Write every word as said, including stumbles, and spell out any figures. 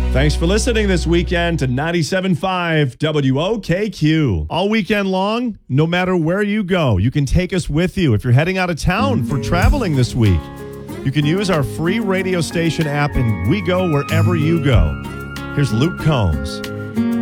Thanks for listening this weekend to ninety-seven point five W O K Q. All weekend long, no matter where you go, you can take us with you. If you're heading out of town for traveling this week, you can use our free radio station app and we go wherever you go. Here's Luke Combs.